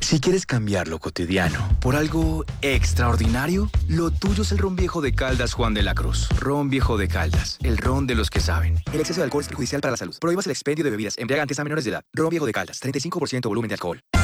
Si quieres cambiar lo cotidiano por algo extraordinario, lo tuyo es el ron viejo de Caldas Juan de la Cruz. Ron viejo de Caldas, el ron de los que saben. El exceso de alcohol es perjudicial para la salud. Prohíbas el expendio de bebidas embriagantes a menores de edad. Ron viejo de Caldas, 35% volumen de alcohol.